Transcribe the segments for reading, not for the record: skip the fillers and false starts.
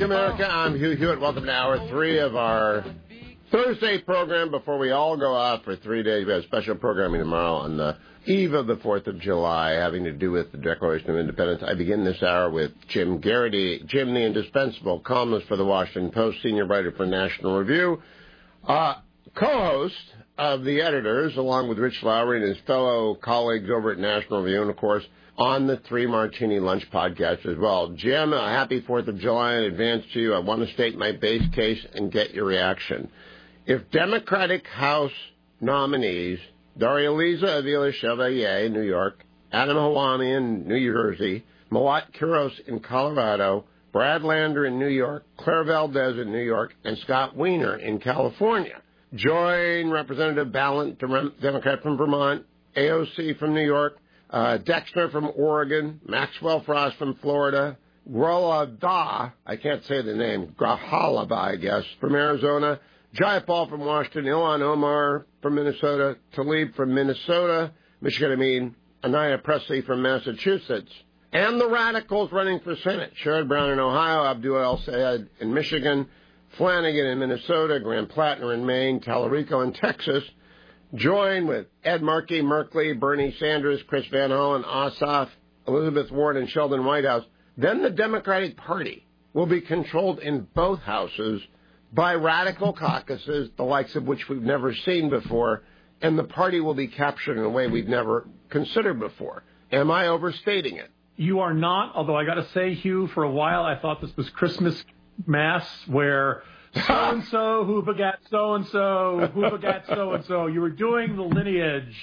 America. I'm Hugh Hewitt. Welcome to Hour 3 of our Thursday program before we all go out for 3 days. We have special programming tomorrow on the eve of the 4th of July having to do with the Declaration of Independence. I begin this hour with Jim Garrity. Jim, the indispensable columnist for the Washington Post, senior writer for National Review, co-host of the editors, along with Rich Lowry and his fellow colleagues over at National Review, and, of course, on the Three Martini Lunch podcast as well. Jim, a happy 4th of July in advance to you. I want to state my base case and get your reaction. If Democratic House nominees, Darya-Liza Avila Chevalier in New York, Adam Hawami in New Jersey, Mawat Quiros in Colorado, Brad Lander in New York, Claire Valdez in New York, and Scott Wiener in California, join Representative Balint, Democrat from Vermont, AOC from New York, Dexner from Oregon, Maxwell Frost from Florida, Grolada, I can't say the name, Grahalaba, I guess, from Arizona, Jayapal from Washington, Ilhan Omar from Minnesota, Tlaib from Minnesota, Anaya Presley from Massachusetts, and the radicals running for Senate, Sherrod Brown in Ohio, Abdul El-Sayed in Michigan, Flanagan in Minnesota, Graham Plattner in Maine, Tallarico in Texas, join with Ed Markey, Merkley, Bernie Sanders, Chris Van Hollen, Ossoff, Elizabeth Warren, and Sheldon Whitehouse. Then the Democratic Party will be controlled in both houses by radical caucuses, the likes of which we've never seen before, and the party will be captured in a way we've never considered before. Am I overstating it? You are not, although I got to say, Hugh, for a while I thought this was Christmas Mass where so-and-so who begat so-and-so who begat so-and-so. You were doing the lineage,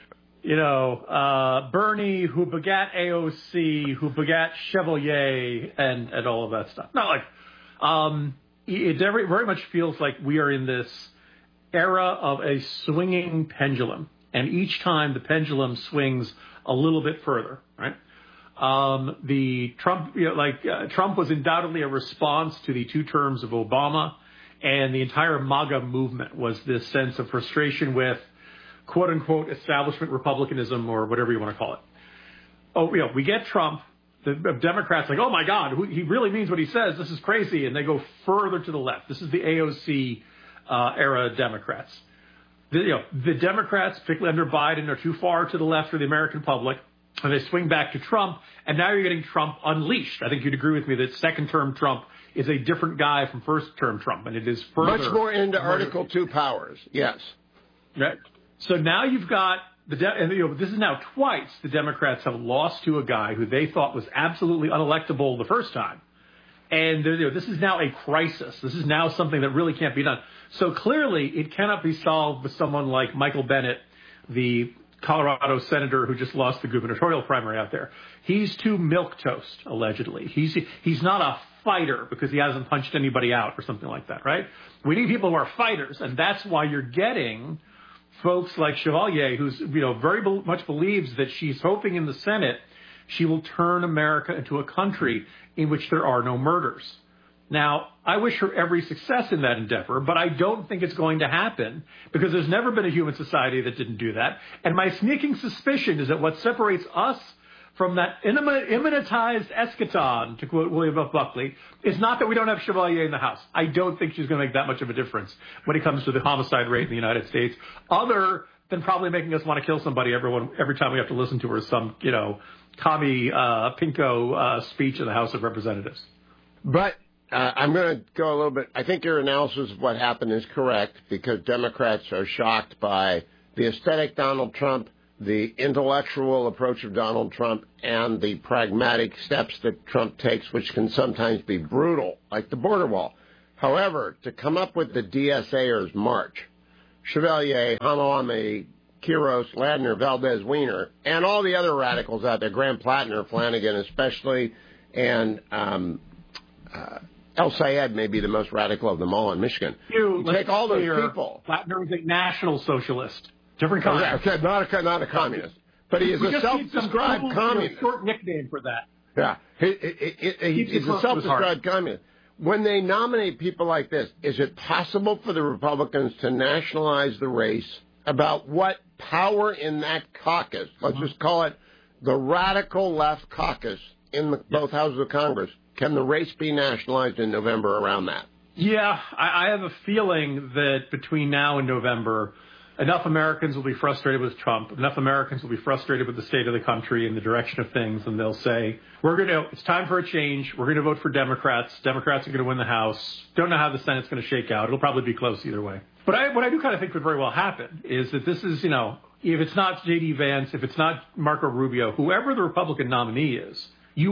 Bernie who begat AOC who begat Chevalier and all of that stuff. Not like, it very much feels like we are in this era of a swinging pendulum. And each time the pendulum swings a little bit further, right? Trump was undoubtedly a response to the 2 terms of Obama, and the entire MAGA movement was this sense of frustration with quote unquote establishment republicanism or whatever you want to call it. We get Trump, the Democrats like, oh my God, he really means what he says. This is crazy. And they go further to the left. This is the AOC era Democrats. The Democrats, particularly under Biden, are too far to the left for the American public. And they swing back to Trump, and now you're getting Trump unleashed. I think you'd agree with me that second-term Trump is a different guy from first-term Trump, and it is further... Much more into Article 2 powers, yes. Right. So now you've got... this is now twice the Democrats have lost to a guy who they thought was absolutely unelectable the first time. And this is now a crisis. This is now something that really can't be done. So clearly it cannot be solved with someone like Michael Bennet, the Colorado senator who just lost the gubernatorial primary out there. He's too milquetoast, allegedly. He's not a fighter because he hasn't punched anybody out or something like that, right? We need people who are fighters, and that's why you're getting folks like Chevalier, who's very much believes that she's hoping in the Senate she will turn America into a country in which there are no murders. Now, I wish her every success in that endeavor, but I don't think it's going to happen because there's never been a human society that didn't do that. And my sneaking suspicion is that what separates us from that immanentized eschaton, to quote William F. Buckley, is not that we don't have Chevalier in the House. I don't think she's going to make that much of a difference when it comes to the homicide rate in the United States, other than probably making us want to kill somebody every time we have to listen to her some, commie pinko speech in the House of Representatives. But I'm going to go a little bit. I think your analysis of what happened is correct because Democrats are shocked by the aesthetic Donald Trump, the intellectual approach of Donald Trump, and the pragmatic steps that Trump takes, which can sometimes be brutal, like the border wall. However, to come up with the DSAers march, Chevalier, Hawami, Quiros, Ladner, Valdez, Wiener, and all the other radicals out there, Graham Plattner, Flanagan especially, and El-Sayed may be the most radical of them all in Michigan. You take all those people. Plattner is a national socialist. Different kind. Okay, not a communist. But he is a self-described communist. Short nickname for that. Yeah. He's a self-described communist. When they nominate people like this, is it possible for the Republicans to nationalize the race about what power in that caucus, let's just call it the radical left caucus in both houses of Congress, Can the race be nationalized in November around that? Yeah, I have a feeling that between now and November, enough Americans will be frustrated with Trump. Enough Americans will be frustrated with the state of the country and the direction of things, and they'll say, it's time for a change. We're going to vote for Democrats. Democrats are going to win the House. Don't know how the Senate's going to shake out. It'll probably be close either way. But what I do kind of think could very well happen is that this is, if it's not J.D. Vance, if it's not Marco Rubio, whoever the Republican nominee is,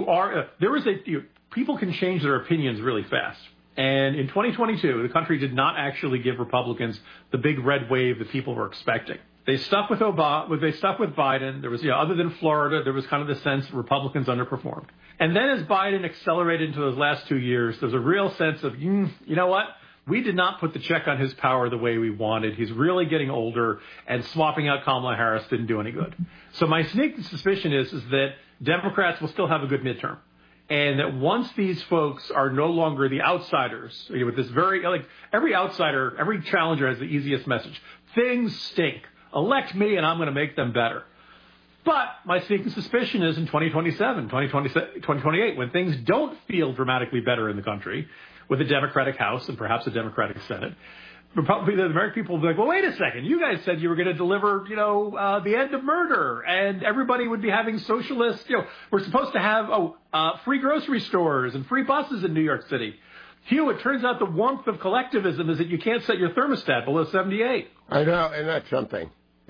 people can change their opinions really fast. And in 2022, the country did not actually give Republicans the big red wave that people were expecting. They stuck with They stuck with Biden. There was, other than Florida, there was kind of the sense that Republicans underperformed. And then as Biden accelerated into those last 2 years, there's a real sense of, you know what? We did not put the check on his power the way we wanted. He's really getting older, and swapping out Kamala Harris didn't do any good. So my sneaking suspicion is that Democrats will still have a good midterm. And that once these folks are no longer the outsiders, with this every outsider, every challenger has the easiest message. Things stink. Elect me and I'm going to make them better. But my sneaking suspicion is in 2027, 2028, when things don't feel dramatically better in the country, with a Democratic House and perhaps a Democratic Senate, the American people will be like, well, wait a second. You guys said you were going to deliver, the end of murder, and everybody would be having socialist, we're supposed to have free grocery stores and free buses in New York City. Hugh, it turns out the warmth of collectivism is that you can't set your thermostat below 78. I know, and that's something.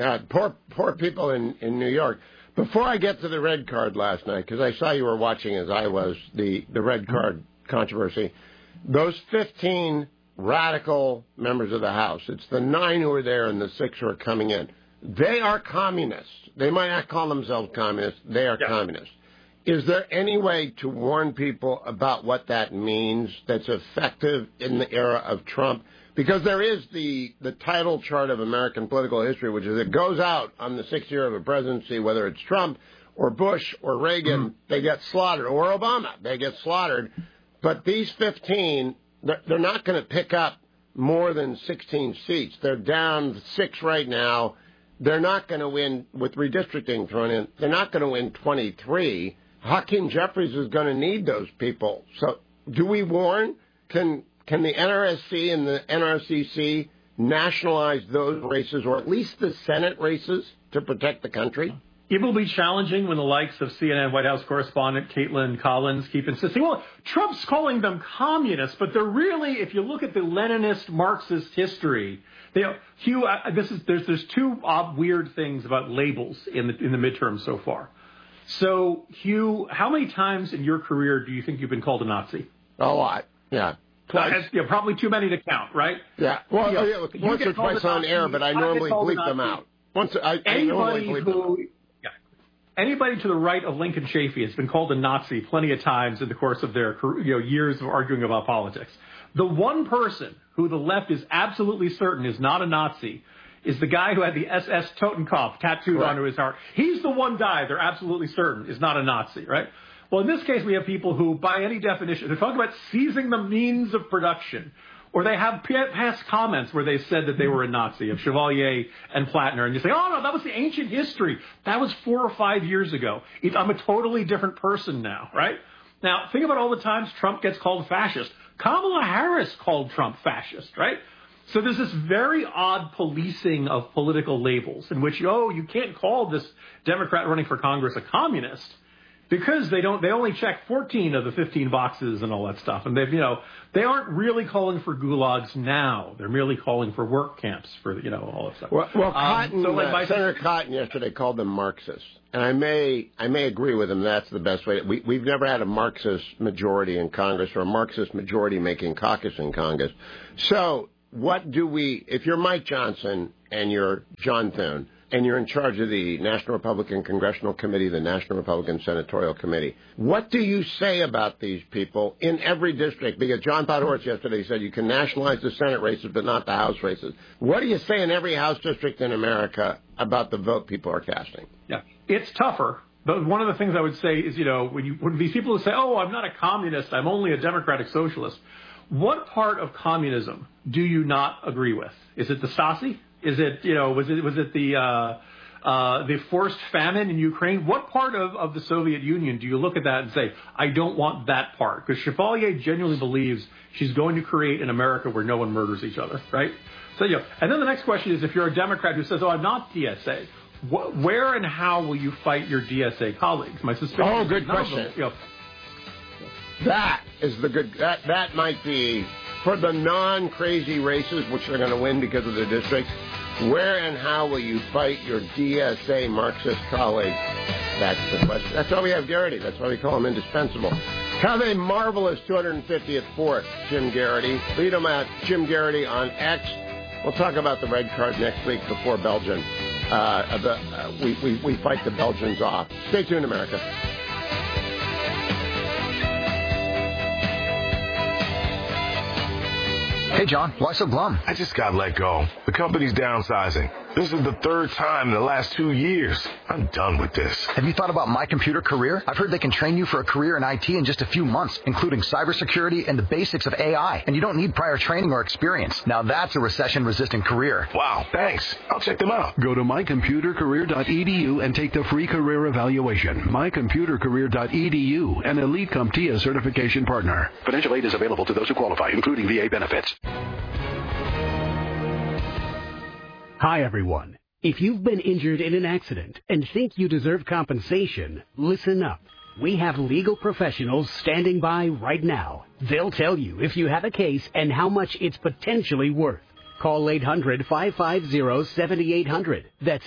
Poor people in New York. Before I get to the red card last night, because I saw you were watching as I was, the red card controversy, those 15 radical members of the House, it's the 9 who are there and the 6 who are coming in. They are communists. They might not call themselves communists. They are communists. Is there any way to warn people about what that means that's effective in the era of Trump? Because there is the title chart of American political history, which is it goes out on the 6th year of a presidency, whether it's Trump or Bush or Reagan, they get slaughtered, or Obama, they get slaughtered. But these 15, they're not going to pick up more than 16 seats. They're down 6 right now. They're not going to win, with redistricting thrown in, they're not going to win 23. Hakeem Jeffries is going to need those people. So do we warn? Can the NRSC and the NRCC nationalize those races, or at least the Senate races, to protect the country? It will be challenging when the likes of CNN White House correspondent Caitlin Collins keep insisting, well, Trump's calling them communists, but they're really, if you look at the Leninist Marxist history, Hugh, there's 2 weird things about labels in the midterm so far. So, Hugh, how many times in your career do you think you've been called a Nazi? A lot, yeah. Twice. Probably too many to count, right? Yeah. Well, once or twice on air, but I normally bleep them out. Anybody to the right of Lincoln Chafee has been called a Nazi plenty of times in the course of their years of arguing about politics. The one person who the left is absolutely certain is not a Nazi is the guy who had the SS Totenkopf tattooed onto his heart. He's the one guy they're absolutely certain is not a Nazi, right? Well, in this case, we have people who, by any definition, they're talking about seizing the means of production. Or they have past comments where they said that they were a Nazi, of Chevalier and Platner. And you say, oh, no, that was the ancient history. That was 4 or 5 years ago. I'm a totally different person now, right? Now, think about all the times Trump gets called fascist. Kamala Harris called Trump fascist, right? So there's this very odd policing of political labels in which, you can't call this Democrat running for Congress a communist because they only check 14 of the 15 boxes and all that stuff. And they aren't really calling for gulags now. They're merely calling for work camps for, all that stuff. Well, Cotton, Senator Cotton yesterday called them Marxists. And I may agree with him. That's the best way. We've never had a Marxist majority in Congress or a Marxist majority making caucus in Congress. So what do we, if you're Mike Johnson and you're John Thune and you're in charge of the National Republican Congressional Committee, the National Republican Senatorial Committee, what do you say about these people in every district? Because John Podhoretz yesterday said you can nationalize the Senate races but not the House races. What do you say in every House district in America about the vote people are casting? Yeah, it's tougher. But one of the things I would say is, when these people say, oh, I'm not a communist, I'm only a democratic socialist, what part of communism do you not agree with? Is it the Stasi? Is it, was it the the forced famine in Ukraine. What part of the Soviet Union do you look at that and say, I don't want that part? Because Chevalier genuinely believes she's going to create an America where no one murders each other, right? So, and then the next question is, if you're a Democrat who says, I'm not DSA, where and how will you fight your DSA colleagues? My suspicion. Oh, good question. That is the good. That might be for the non-crazy races, which they're going to win because of their districts. Where and how will you fight your DSA Marxist colleagues? That's the question. That's why we have Garrity. That's why we call him indispensable. Have a marvelous 250th Fort, Jim Garrity. Lead him at Jim Garrity on X. We'll talk about the red card next week before Belgium. We fight the Belgians off. Stay tuned, America. Hey, John, why so glum? I just got let go. The company's downsizing. This is the third time in the last 2 years. I'm done with this. Have you thought about My Computer Career? I've heard they can train you for a career in IT in just a few months, including cybersecurity and the basics of AI. And you don't need prior training or experience. Now that's a recession-resistant career. Wow, thanks. I'll check them out. Go to mycomputercareer.edu and take the free career evaluation. mycomputercareer.edu, an Elite CompTIA certification partner. Financial aid is available to those who qualify, including VA benefits. Hi, everyone. If you've been injured in an accident and think you deserve compensation, listen up. We have legal professionals standing by right now. They'll tell you if you have a case and how much it's potentially worth. Call 800-550-7800. That's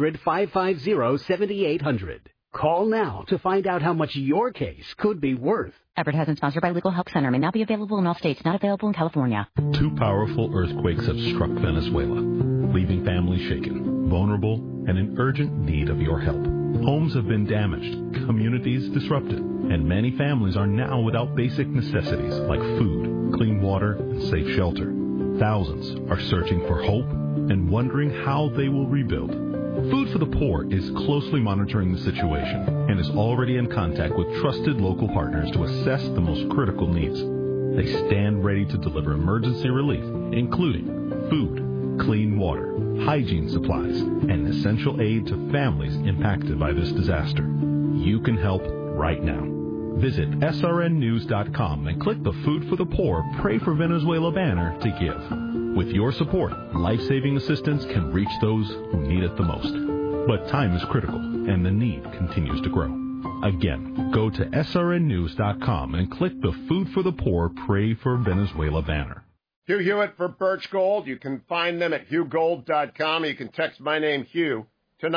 800-550-7800. Call now to find out how much your case could be worth. Advertising sponsored by Legal Help Center. May not be available in all states. Not available in California. 2 powerful earthquakes have struck Venezuela, leaving families shaken, vulnerable, and in urgent need of your help. Homes have been damaged, communities disrupted, and many families are now without basic necessities like food, clean water, and safe shelter. Thousands are searching for hope and wondering how they will rebuild. Food for the Poor is closely monitoring the situation and is already in contact with trusted local partners to assess the most critical needs. They stand ready to deliver emergency relief, including food, clean water, hygiene supplies, and essential aid to families impacted by this disaster. You can help right now. Visit srnnews.com and click the Food for the Poor Pray for Venezuela banner to give. With your support, life-saving assistance can reach those who need it the most. But time is critical, and the need continues to grow. Again, go to srnnews.com and click the Food for the Poor Pray for Venezuela banner. Hugh Hewitt for Birch Gold. You can find them at hughgold.com. You can text my name, Hugh, to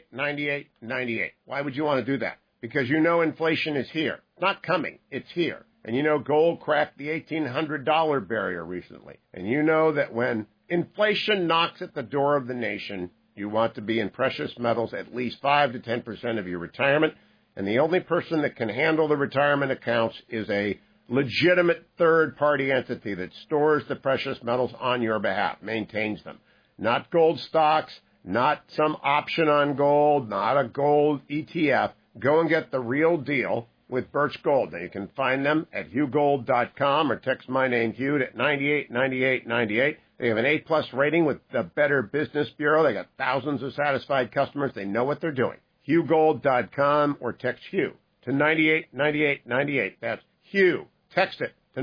989898. Why would you want to do that? Because you know inflation is here. It's not coming. It's here. And you know gold cracked the $1,800 barrier recently. And you know that when inflation knocks at the door of the nation, you want to be in precious metals at least 5 to 10% of your retirement. And the only person that can handle the retirement accounts is a legitimate third-party entity that stores the precious metals on your behalf, maintains them. Not gold stocks, not some option on gold, not a gold ETF. Go and get the real deal with Birch Gold. Now, you can find them at hughgold.com or text my name, Hugh, at 989898. They have an A-plus rating with the Better Business Bureau. They got thousands of satisfied customers. They know what they're doing. hughgold.com or text Hugh to 989898. That's Hugh. Text it to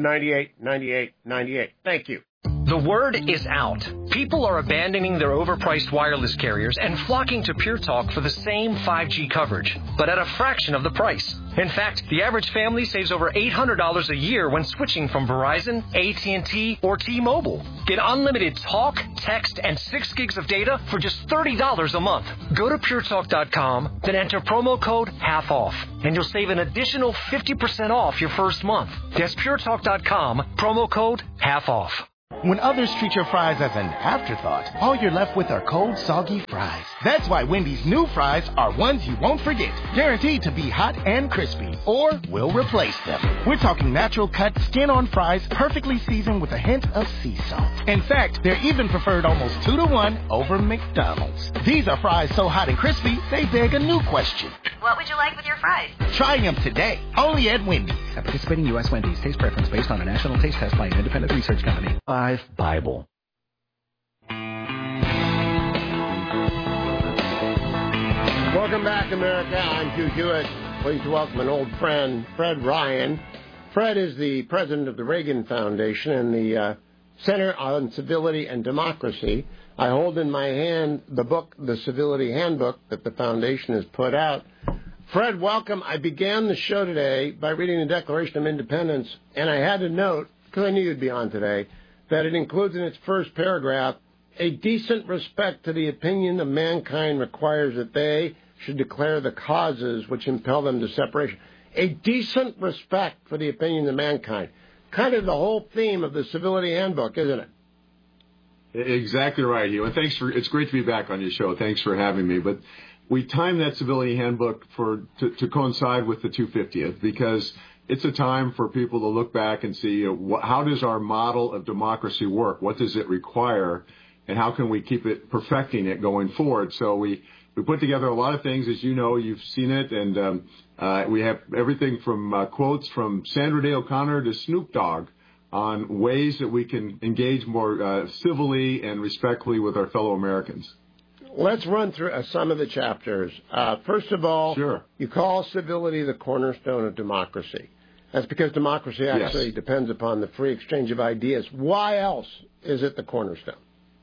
989898. Thank you. The word is out. People are abandoning their overpriced wireless carriers and flocking to Pure Talk for the same 5G coverage, but at a fraction of the price. In fact, the average family saves over $800 a year when switching from Verizon, AT&T, or T-Mobile. Get unlimited talk, text, and 6 gigs of data for just $30 a month. Go to puretalk.com, then enter promo code HALF-OFF, and you'll save an additional 50% off your first month. That's puretalk.com, promo code HALF-OFF. When others treat your fries as an afterthought, all you're left with are cold, soggy fries. That's why Wendy's new fries are ones you won't forget, guaranteed to be hot and crispy, or we'll replace them. We're talking natural cut, skin-on fries, perfectly seasoned with a hint of sea salt. In fact, they're even preferred almost 2-to-1 over McDonald's. These are fries so hot and crispy, they beg a new question. What would you like with your fries? Try them today, only at Wendy's. At participating U.S. Wendy's, taste preference based on a national taste test by an independent research company. Bible. Welcome back, America. I'm Hugh Hewitt. Pleased to welcome an old friend, Fred Ryan. Fred is the president of the Reagan Foundation and the Center on Civility and Democracy. I hold in my hand the book, The Civility Handbook, that the foundation has put out. Fred, welcome. I began the show today by reading the Declaration of Independence, and I had to note, because I knew you'd be on today, that it includes in its first paragraph, a decent respect to the opinion of mankind requires that they should declare the causes which impel them to separation. A decent respect for the opinion of mankind. Kind of the whole theme of the Civility Handbook, isn't it? Exactly right, Hugh. And it's great to be back on your show. Thanks for having me. But we timed that Civility Handbook to coincide with the 250th because it's a time for people to look back and see how does our model of democracy work? What does it require? And how can we keep perfecting it going forward? So we put together a lot of things, as you know, you've seen it, and we have everything from quotes from Sandra Day O'Connor to Snoop Dogg on ways that we can engage more civilly and respectfully with our fellow Americans. Let's run through some of the chapters. First of all, sure. You call civility the cornerstone of democracy. That's because democracy actually depends upon the free exchange of ideas. Why else is it the cornerstone?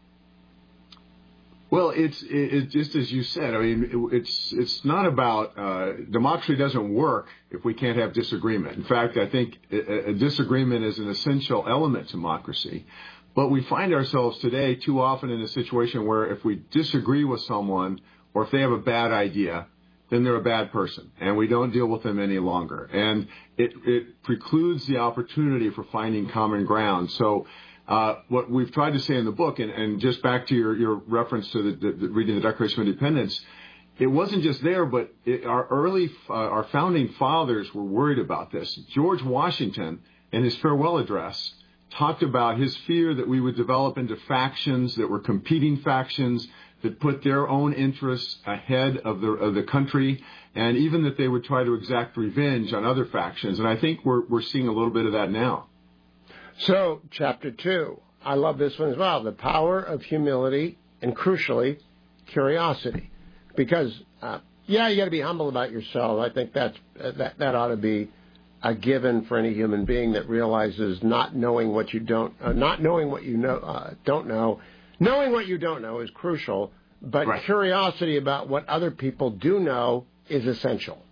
Well, it's just as you said. I mean, it's not about democracy doesn't work if we can't have disagreement. In fact, I think a disagreement is an essential element to democracy. But we find ourselves today too often in a situation where if we disagree with someone or if they have a bad idea, then they're a bad person, and we don't deal with them any longer. And it precludes the opportunity for finding common ground. So what we've tried to say in the book, and just back to your reference to the reading the Declaration of Independence, it wasn't just there, but our founding fathers were worried about this. George Washington, in his farewell address, talked about his fear that we would develop into factions that were competing factions that put their own interests ahead of the country, and even that they would try to exact revenge on other factions. And I think we're seeing a little bit of that now. So, Chapter 2, I love this one as well, the power of humility and, crucially, curiosity. Because, you got to be humble about yourself. I think that ought to be a given for any human being that realizes not knowing what you don't know. Knowing what you don't know is crucial, but curiosity about what other people do know is essential.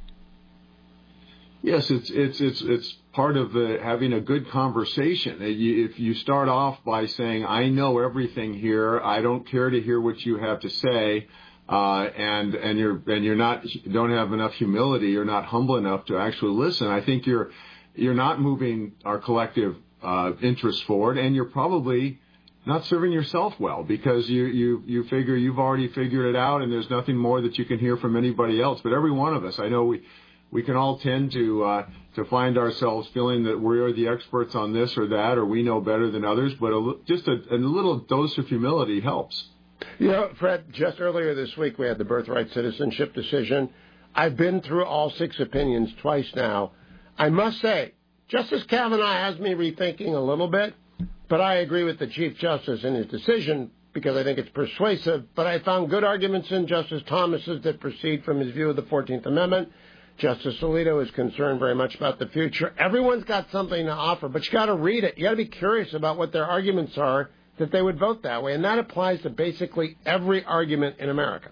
Yes, it's part of having a good conversation. If you start off by saying, "I know everything here. I don't care to hear what you have to say," and you don't have enough humility, you're not humble enough to actually listen, I think you're not moving our collective interests forward, and you're probably not serving yourself well because you figure you've already figured it out, and there's nothing more that you can hear from anybody else. But every one of us, I know we can all tend to find ourselves feeling that we are the experts on this or that, or we know better than others. But just a little dose of humility helps. You know, Fred, just earlier this week we had the birthright citizenship decision. I've been through all 6 opinions twice now. I must say, Justice Kavanaugh has me rethinking a little bit, but I agree with the Chief Justice in his decision because I think it's persuasive. But I found good arguments in Justice Thomas's that proceed from his view of the 14th Amendment. Justice Alito is concerned very much about the future. Everyone's got something to offer, but you got to read it. You got to be curious about what their arguments are that they would vote that way, and that applies to basically every argument in America.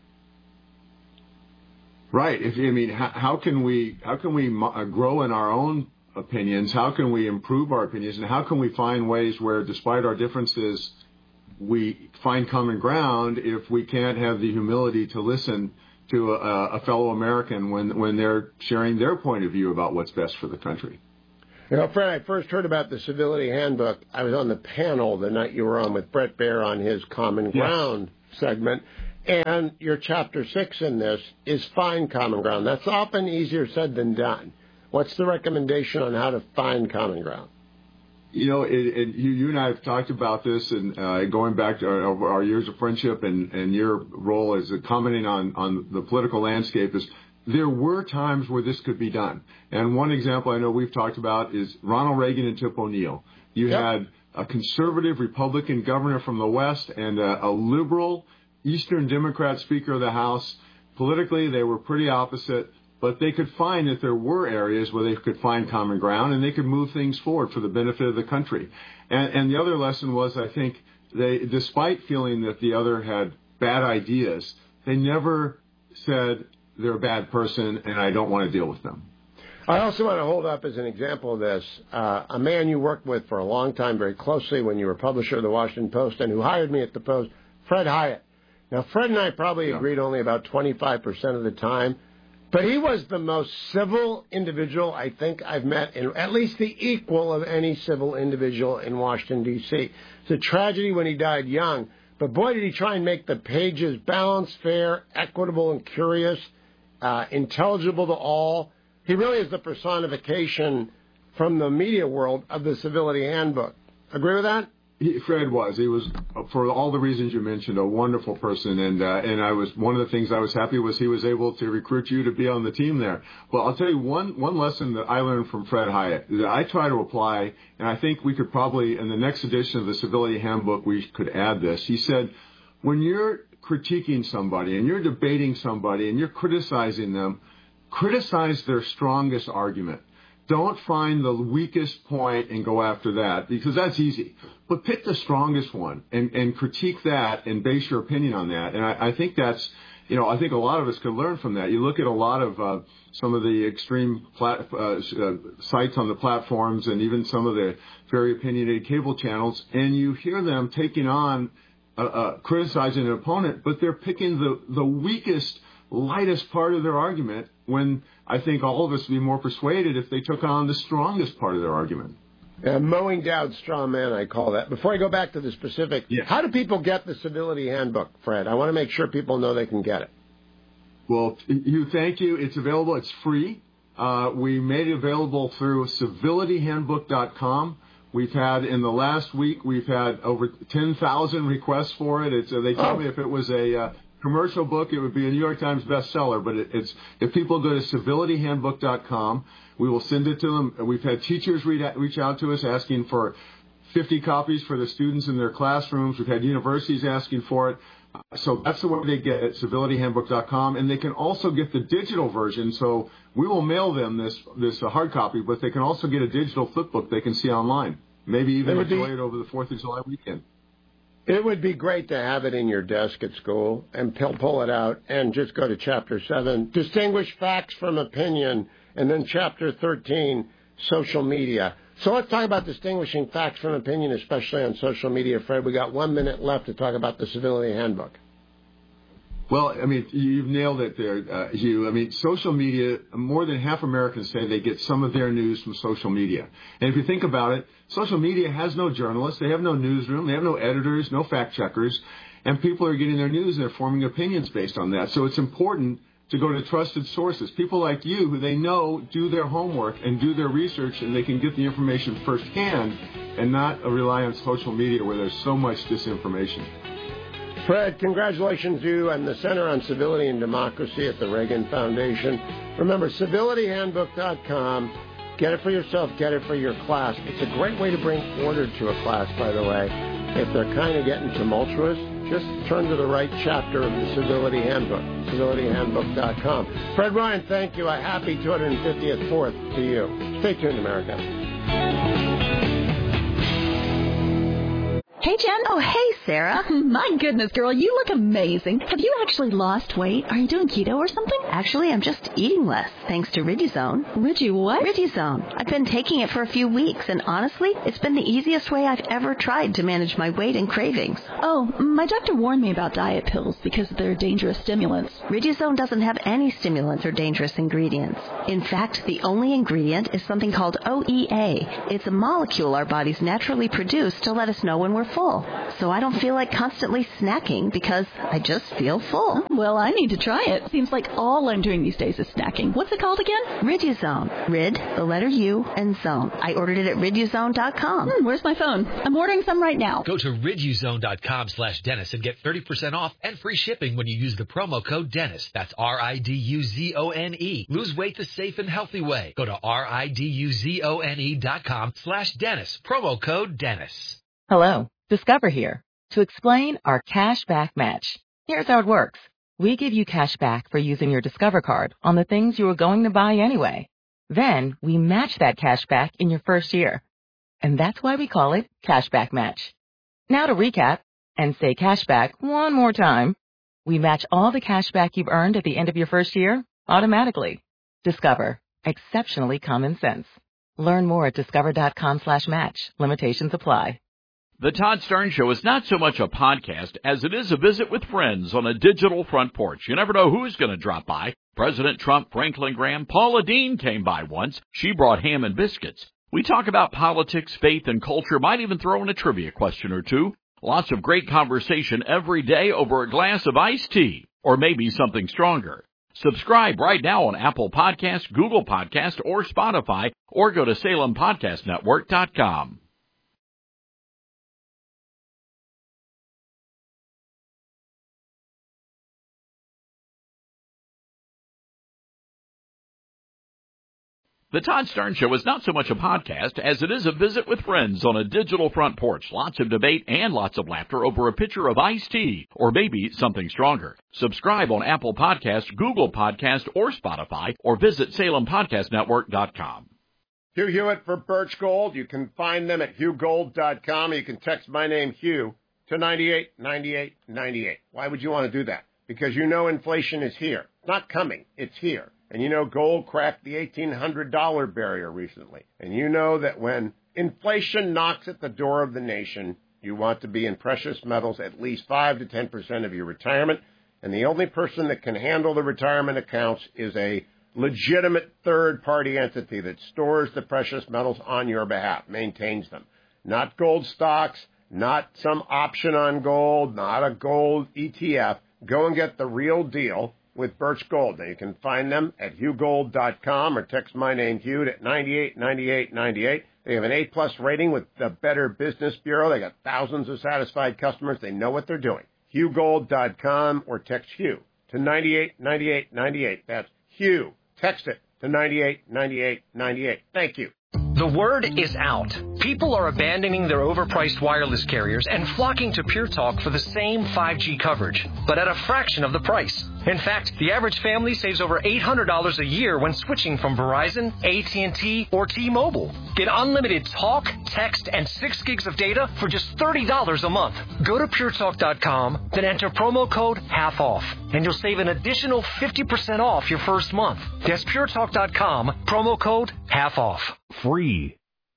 Right. How can we grow in our own opinions? How can we improve our opinions, and how can we find ways where, despite our differences, we find common ground if we can't have the humility to listen to a fellow American when they're sharing their point of view about what's best for the country? You know, Fred, I first heard about the Civility Handbook. I was on the panel the night you were on with Bret Baier on his Common Ground segment. And your Chapter 6 in this is find common ground. That's often easier said than done. What's the recommendation on how to find common ground? You know, you and I have talked about this, and going back to our years of friendship and your role as commenting on the political landscape is there were times where this could be done. And one example I know we've talked about is Ronald Reagan and Tip O'Neill. You had a conservative Republican governor from the West and a liberal Eastern Democrat Speaker of the House Politically, they were pretty opposite, but they could find that there were areas where they could find common ground and they could move things forward for the benefit of the country. And the other lesson was, I think, they, despite feeling that the other had bad ideas, they never said they're a bad person and I don't want to deal with them. I also want to hold up as an example of this a man you worked with for a long time very closely when you were publisher of the Washington Post and who hired me at the Post, Fred Hyatt. Now, Fred and I probably agreed only about 25% of the time, but he was the most civil individual I think I've met, in, at least the equal of any civil individual in Washington, D.C. It's a tragedy when he died young, but boy, did he try and make the pages balanced, fair, equitable, and curious, intelligible to all. He really is the personification from the media world of the Civility Handbook. Agree with that? Fred was. He was, for all the reasons you mentioned, a wonderful person. And I was, one of the things I was happy was he was able to recruit you to be on the team there. Well, I'll tell you one lesson that I learned from Fred Hyatt that I try to apply, and I think we could probably, in the next edition of the Civility Handbook, we could add this. He said, when you're critiquing somebody and you're debating somebody and you're criticizing them, criticize their strongest argument. Don't find the weakest point and go after that, because that's easy. But pick the strongest one and critique that and base your opinion on that. And I think that's, you know, I think a lot of us can learn from that. You look at a lot of some of the extreme sites on the platforms and even some of the very opinionated cable channels, and you hear them taking on, criticizing an opponent, but they're picking the weakest, lightest part of their argument, when I think all of us would be more persuaded if they took on the strongest part of their argument. Mowing down straw man, I call that. Before I go back to the specific, how do people get the Civility Handbook, Fred? I want to make sure people know they can get it. Well, thank you. It's available. It's free. We made it available through civilityhandbook.com. We've had, in the last week, we've had over 10,000 requests for it. They told me if it was a commercial book, it would be a New York Times bestseller, but it's if people go to civilityhandbook.com, we will send it to them. We've had teachers reach out to us asking for 50 copies for the students in their classrooms. We've had universities asking for it. So that's the way they get it, civilityhandbook.com, and they can also get the digital version. So we will mail them this hard copy, but they can also get a digital flip book they can see online. Maybe even enjoy it over the 4th of July weekend. It would be great to have it in your desk at school and pull it out and just go to Chapter 7, Distinguish Facts from Opinion, and then Chapter 13, Social Media. So let's talk about distinguishing facts from opinion, especially on social media. Fred, we got 1 minute left to talk about the Civility Handbook. Well, I mean, you've nailed it there, Hugh. I mean, social media, more than half Americans say they get some of their news from social media. And if you think about it, social media has no journalists. They have no newsroom. They have no editors, no fact checkers. And people are getting their news and they're forming opinions based on that. So it's important to go to trusted sources, people like you who they know do their homework and do their research, and they can get the information firsthand and not rely on social media where there's so much disinformation. Fred, congratulations to you and the Center on Civility and Democracy at the Reagan Foundation. Remember, civilityhandbook.com. Get it for yourself, get it for your class. It's a great way to bring order to a class, by the way. If they're kind of getting tumultuous, just turn to the right chapter of the Civility Handbook, civilityhandbook.com. Fred Ryan, thank you. A happy 250th 4th to you. Stay tuned, America. Hey, Jen. Oh, hey, Sarah. My goodness, girl, you look amazing. Have you actually lost weight? Are you doing keto or something? Actually, I'm just eating less, thanks to Riduzone. What? Riduzone. I've been taking it for a few weeks, and honestly, it's been the easiest way I've ever tried to manage my weight and cravings. Oh, my doctor warned me about diet pills because they're dangerous stimulants. Riduzone doesn't have any stimulants or dangerous ingredients. In fact, the only ingredient is something called OEA. It's a molecule our bodies naturally produce to let us know when we're full. So I don't feel like constantly snacking because I just feel full. Well, I need to try it. Seems like all I'm doing these days is snacking. What's it called again? Riduzone. Rid, the letter U, and zone. I ordered it at riduzone.com. Where's my phone? I'm ordering some right now. Go to riduzone.com/Dennis and get 30% off and free shipping when you use the promo code Dennis. That's RIDUZONE. Lose weight the safe and healthy way. Go to RIDUZONE.com/Dennis. Promo code Dennis. Hello, Discover here to explain our cash back match. Here's how it works. We give you cash back for using your Discover card on the things you were going to buy anyway. Then we match that cash back in your first year. And that's why we call it Cashback Match. Now to recap and say cashback one more time. We match all the cash back you've earned at the end of your first year automatically. Discover. Exceptionally common sense. Learn more at discover.com/match. Limitations apply. The Todd Stern Show is not so much a podcast as it is a visit with friends on a digital front porch. You never know who's going to drop by. President Trump, Franklin Graham, Paula Deen came by once. She brought ham and biscuits. We talk about politics, faith, and culture. Might even throw in a trivia question or two. Lots of great conversation every day over a glass of iced tea, or maybe something stronger. Subscribe right now on Apple Podcasts, Google Podcasts, or Spotify, or go to SalemPodcastNetwork.com. The Todd Stern Show is not so much a podcast as it is a visit with friends on a digital front porch. Lots of debate and lots of laughter over a pitcher of iced tea, or maybe something stronger. Subscribe on Apple Podcasts, Google Podcasts, or Spotify, or visit SalemPodcastNetwork.com. Hugh Hewitt for Birch Gold. You can find them at HughGold.com. You can text my name, Hugh, to 989898. Why would you want to do that? Because you know inflation is here. It's not coming. It's here. And you know gold cracked the $1,800 barrier recently. And you know that when inflation knocks at the door of the nation, you want to be in precious metals at least 5 to 10% of your retirement. And the only person that can handle the retirement accounts is a legitimate third-party entity that stores the precious metals on your behalf, maintains them. Not gold stocks, not some option on gold, not a gold ETF. Go and get the real deal with Birch Gold. Now, you can find them at HughGold.com or text my name, Hugh, at 989898. They have an A-plus rating with the Better Business Bureau. They got thousands of satisfied customers. They know what they're doing. HughGold.com or text Hugh to 989898. That's Hugh. Text it to 989898. Thank you. The word is out. People are abandoning their overpriced wireless carriers and flocking to Pure Talk for the same 5G coverage, but at a fraction of the price. In fact, the average family saves over $800 a year when switching from Verizon, AT&T, or T-Mobile. Get unlimited talk, text, and 6 gigs of data for just $30 a month. Go to puretalk.com, then enter promo code HALF-OFF, and you'll save an additional 50% off your first month. That's puretalk.com, promo code HALF-OFF. Free.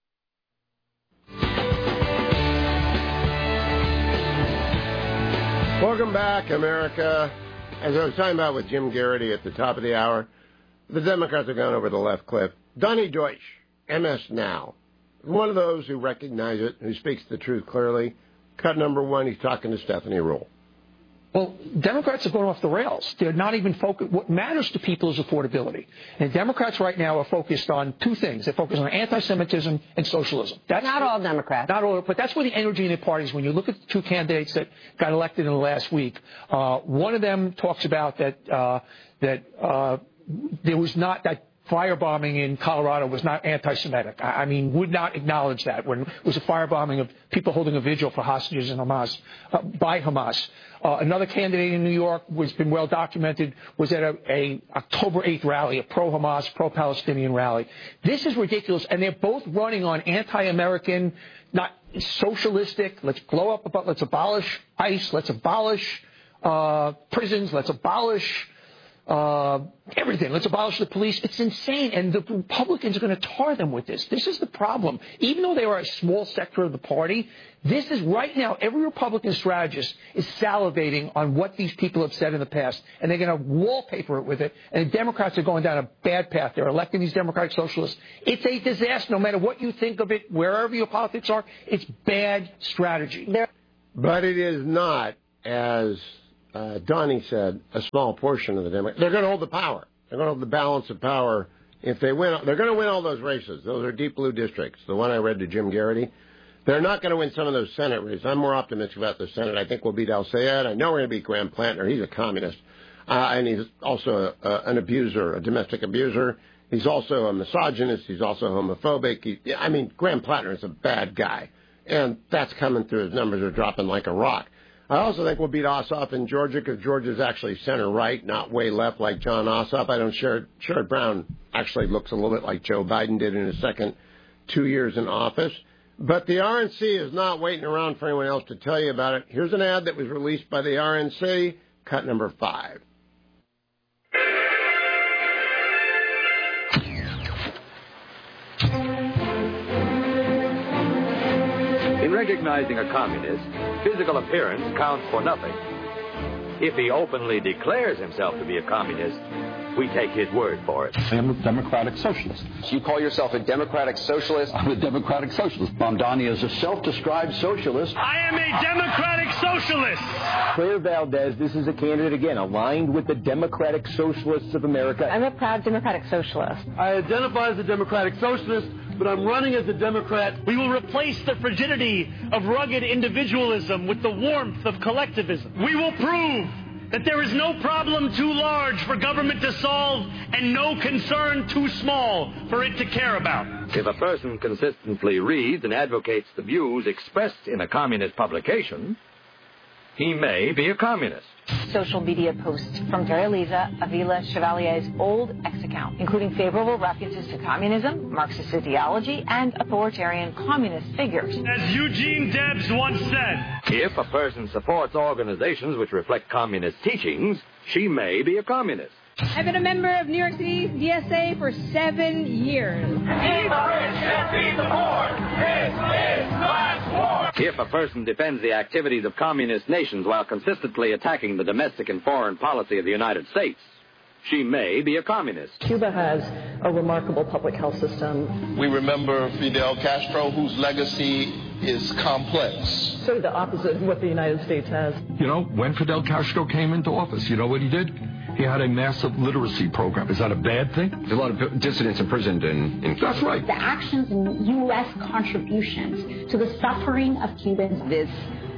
Welcome back, America. As I was talking about with Jim Garrity at the top of the hour, the Democrats have gone over the left cliff. Donny Deutsch, MS Now, one of those who recognize it, who speaks the truth clearly. Cut number one, he's talking to Stephanie Ruhle. Well, Democrats are going off the rails. They're not even focused. What matters to people is affordability. And Democrats right now are focused on two things. They're focused on anti-Semitism and socialism. That's not all Democrats. Not all, but that's where the energy in the parties. When you look at the two candidates that got elected in the last week, one of them talks about that there was not that firebombing in Colorado was not anti-Semitic. I mean, would not acknowledge that when it was a firebombing of people holding a vigil for hostages in Hamas, by Hamas. Another candidate in New York, who's been well documented, was at a October 8th rally, a pro-Hamas, pro-Palestinian rally. This is ridiculous, and they're both running on anti-American, not socialistic, let's abolish ICE, let's abolish prisons, let's abolish everything. Let's abolish the police. It's insane. And the Republicans are going to tar them with this. This is the problem. Even though they are a small sector of the party, this is right now, every Republican strategist is salivating on what these people have said in the past. And they're going to wallpaper it with it. And the Democrats are going down a bad path. They're electing these Democratic socialists. It's a disaster. No matter what you think of it, wherever your politics are, it's bad strategy. But it is not, as Donnie said, a small portion of the Democrats. They're going to hold the power. They're going to hold the balance of power. If they win, they're going to win all those races. Those are deep blue districts. The one I read to Jim Garrity. They're not going to win some of those Senate races. I'm more optimistic about the Senate. I think we'll beat Al-Sayed. I know we're going to beat Graham Plantner. He's a communist. And he's also an abuser, a domestic abuser. He's also a misogynist. He's also homophobic. Graham Plantner is a bad guy. And that's coming through. His numbers are dropping like a rock. I also think we'll beat Ossoff in Georgia because Georgia's actually center-right, not way left like John Ossoff. I know Sherrod Brown actually looks a little bit like Joe Biden did in his second 2 years in office. But the RNC is not waiting around for anyone else to tell you about it. Here's an ad that was released by the RNC, cut number 5. In recognizing a communist, physical appearance counts for nothing. If he openly declares himself to be a communist, we take his word for it. I am a democratic socialist. You call yourself a democratic socialist? I'm a democratic socialist. Mamdani is a self-described socialist. I am a democratic socialist. Claire Valdez, this is a candidate, again, aligned with the Democratic Socialists of America. I'm a proud democratic socialist. I identify as a democratic socialist, but I'm running as a Democrat. We will replace the frigidity of rugged individualism with the warmth of collectivism. We will prove that there is no problem too large for government to solve and no concern too small for it to care about. If a person consistently reads and advocates the views expressed in a communist publication, he may be a communist. Social media posts from Darya Avila Chevalier's old X account, including favorable references to communism, Marxist ideology, and authoritarian communist figures. As Eugene Debs once said, if a person supports organizations which reflect communist teachings, she may be a communist. I've been a member of New York City DSA for 7 years. Feed the rich and feed the poor. This is class war. If a person defends the activities of communist nations while consistently attacking the domestic and foreign policy of the United States, she may be a communist. Cuba has a remarkable public health system. We remember Fidel Castro, whose legacy is complex. Sort of the opposite of what the United States has. You know, when Fidel Castro came into office, you know what he did? He had a massive literacy program. Is that a bad thing? There's a lot of dissidents imprisoned in That's right. The actions and U.S. contributions to the suffering of Cubans. This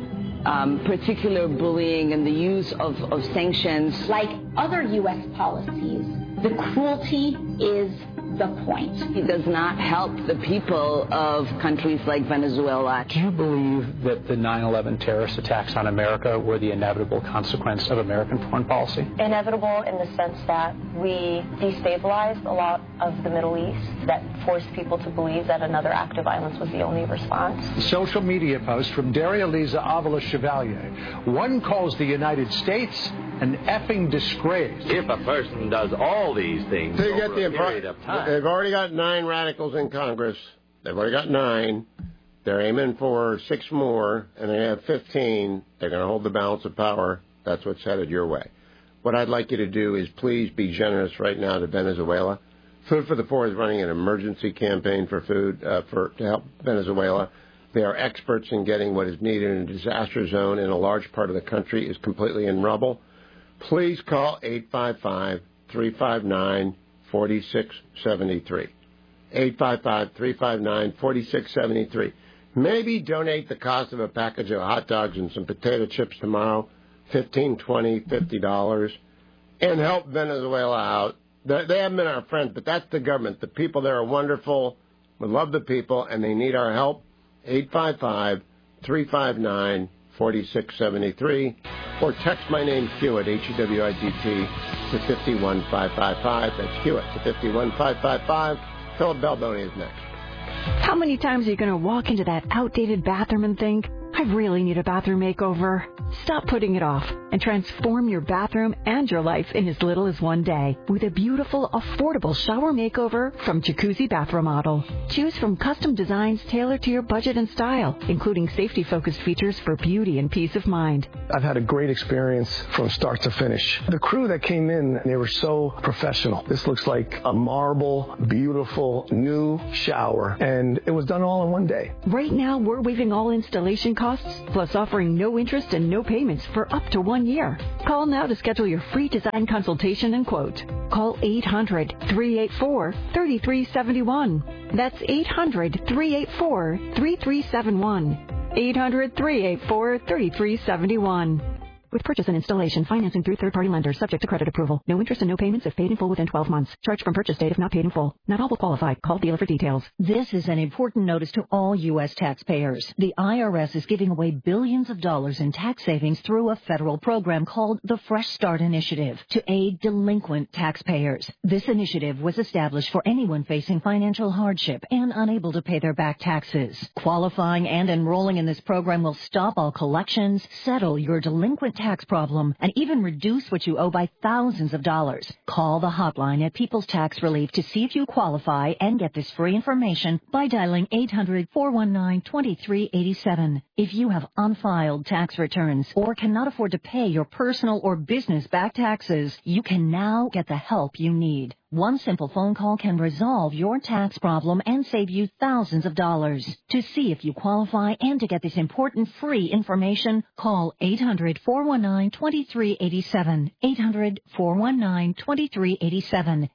particular bullying and the use of sanctions. Like other U.S. policies, the cruelty is the point. It does not help the people of countries like Venezuela. Do you believe that the 9/11 terrorist attacks on America were the inevitable consequence of American foreign policy? Inevitable in the sense that we destabilized a lot of the Middle East, that forced people to believe that another act of violence was the only response. A social media post from Darya Avila Chevalier. One calls the United States an effing disgrace. If a person does all these things over a period of time, they've already got 9 radicals in Congress. They've already got 9. They're aiming for 6 more, and they have 15. They're going to hold the balance of power. That's what's headed your way. What I'd like you to do is please be generous right now to Venezuela. Food for the Poor is running an emergency campaign for food to help Venezuela. They are experts in getting what is needed in a disaster zone, and a large part of the country is completely in rubble. Please call 855-359-4673. 855-359-4673. Maybe donate the cost of a package of hot dogs and some potato chips tomorrow, $15, $20, $50, and help Venezuela out. They haven't been our friends, but that's the government. The people there are wonderful. We love the people, and they need our help. 855-359-4673. Or text my name, Hewitt, H-E-W-I-T-T, to 51555. That's Hewitt to 51555. Philip Balboni is next. How many times are you going to walk into that outdated bathroom and think, I really need a bathroom makeover? Stop putting it off and transform your bathroom and your life in as little as one day with a beautiful, affordable shower makeover from Jacuzzi Bath Remodel. Choose from custom designs tailored to your budget and style, including safety-focused features for beauty and peace of mind. I've had a great experience from start to finish. The crew that came in, they were so professional. This looks like a marble, beautiful, new shower, and it was done all in one day. Right now, we're waiving all installation costs, plus offering no interest and no payments for up to 1 year. Call now to schedule your free design consultation and quote. Call 800-384-3371. That's 800-384-3371. 800-384-3371. With purchase and installation, financing through third-party lenders subject to credit approval. No interest and no payments if paid in full within 12 months. Charge from purchase date if not paid in full. Not all will qualify. Call dealer for details. This is an important notice to all U.S. taxpayers. The IRS is giving away billions of dollars in tax savings through a federal program called the Fresh Start Initiative to aid delinquent taxpayers. This initiative was established for anyone facing financial hardship and unable to pay their back taxes. Qualifying and enrolling in this program will stop all collections, settle your delinquent tax problem, and even reduce what you owe by thousands of dollars. Call the hotline at People's Tax Relief to see if you qualify and get this free information by dialing 800-419-2387. If you have unfiled tax returns or cannot afford to pay your personal or business back taxes, you can now get the help you need. One simple phone call can resolve your tax problem and save you thousands of dollars. To see if you qualify and to get this important free information, call 800-419-2387. 800-419-2387.